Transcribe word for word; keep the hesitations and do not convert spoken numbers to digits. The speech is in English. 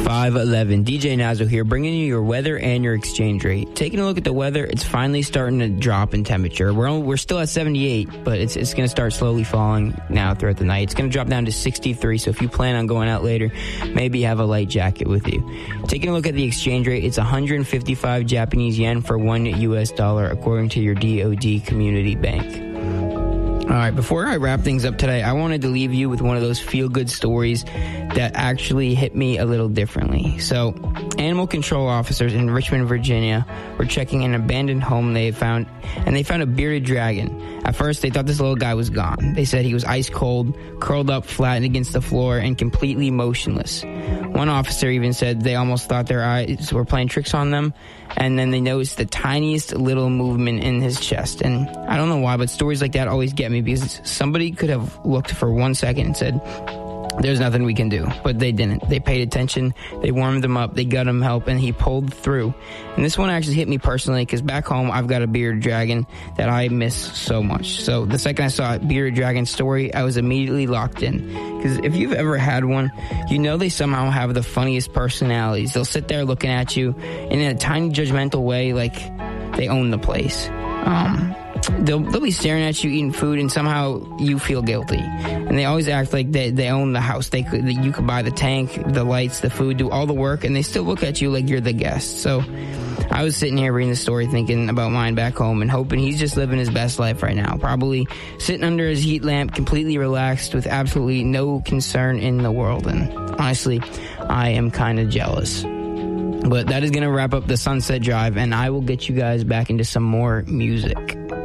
five eleven. D J Nazo here, bringing you your weather and your exchange rate. Taking a look at the weather, it's finally starting to drop in temperature. We're only, we're still at seventy-eight, but it's it's going to start slowly falling now throughout the night. It's going to drop down to sixty-three, so if you plan on going out later, maybe have a light jacket with you. Taking a look at the exchange rate, it's one hundred fifty-five Japanese yen for one U S dollar, according to your D O D Community Bank. All right, before I wrap things up today, I wanted to leave you with one of those feel-good stories that actually hit me a little differently. So, animal control officers in Richmond, Virginia were checking an abandoned home they had found, and they found a bearded dragon. At first, they thought this little guy was gone. They said he was ice cold, curled up flat against the floor, and completely motionless. One officer even said they almost thought their eyes were playing tricks on them, and then they noticed the tiniest little movement in his chest. And I don't know why, but stories like that always get me, because somebody could have looked for one second and said, there's nothing we can do. But they didn't. They paid attention. They warmed him up. They got him help, and he pulled through. And this one actually hit me personally, because back home, I've got a bearded dragon that I miss so much. So the second I saw a bearded dragon story, I was immediately locked in. Because if you've ever had one, you know they somehow have the funniest personalities. They'll sit there looking at you in a tiny judgmental way, like they own the place. Um... They'll, they'll be staring at you eating food, and somehow you feel guilty. And they always act like they, they own the house. They could, you could buy the tank, the lights, the food, do all the work, and they still look at you like you're the guest. So I was sitting here reading the story thinking about mine back home and hoping he's just living his best life right now. Probably sitting under his heat lamp, completely relaxed with absolutely no concern in the world. And honestly, I am kind of jealous. But that is going to wrap up the Sunset Drive, and I will get you guys back into some more music.